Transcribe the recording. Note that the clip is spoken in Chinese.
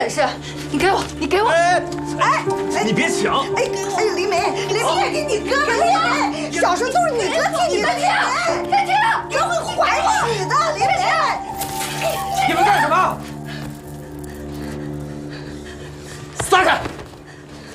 本事，你给我，你给我！ 哎，你别抢！ 哎，李美，也给你哥哥